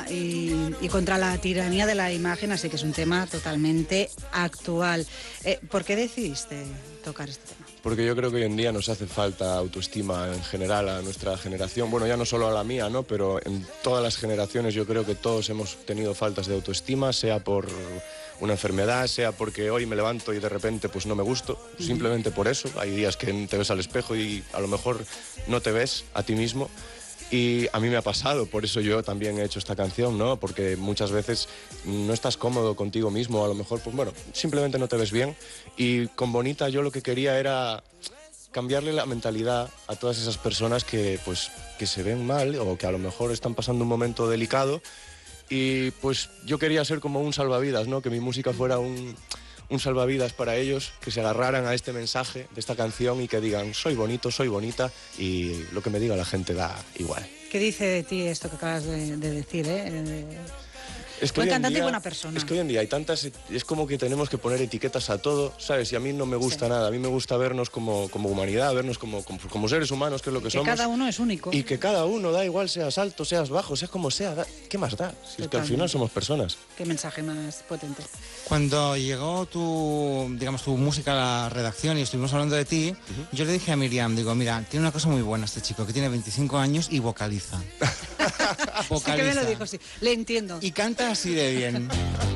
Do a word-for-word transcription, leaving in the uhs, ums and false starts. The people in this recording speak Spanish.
y, y contra la tiranía de la imagen, así que es un tema totalmente actual. Eh, ¿Por qué decidiste tocar este tema? Porque yo creo que hoy en día nos hace falta autoestima en general a nuestra generación. Bueno, ya no solo a la mía, ¿no? Pero en todas las generaciones yo creo que todos hemos tenido faltas de autoestima, sea por una enfermedad, sea porque hoy me levanto y de repente pues no me gusto, simplemente por eso. Hay días que te ves al espejo y a lo mejor no te ves a ti mismo. Y a mí me ha pasado, por eso yo también he hecho esta canción, ¿no? Porque muchas veces no estás cómodo contigo mismo, a lo mejor, pues bueno, simplemente no te ves bien. Y con Bonita yo lo que quería era cambiarle la mentalidad a todas esas personas que, pues, que se ven mal o que a lo mejor están pasando un momento delicado. Y pues yo quería ser como un salvavidas, ¿no? Que mi música fuera un... un salvavidas para ellos, que se agarraran a este mensaje de esta canción y que digan, soy bonito, soy bonita, y lo que me diga la gente da igual. ¿Qué dice de ti esto que acabas de, de decir, eh? Es que Buen hoy en cantante día, y buena persona. Es que hoy en día hay tantas... Es como que tenemos que poner etiquetas a todo, ¿sabes? Y a mí no me gusta Sí. nada. A mí me gusta vernos como, como humanidad, vernos como, como, como seres humanos, que es lo que, que somos. cada uno es único. Y que cada uno, da igual, seas alto, seas bajo, seas como sea, da, ¿qué más da? Si es que al final somos personas. Qué mensaje más potente. Cuando llegó tu, digamos, tu música a la redacción y estuvimos hablando de ti, uh-huh. yo le dije a Miriam, digo, mira, tiene una cosa muy buena este chico, que tiene veinticinco años y vocaliza. vocaliza. Sí que me lo dijo, sí. Le entiendo. Y canta así de bien.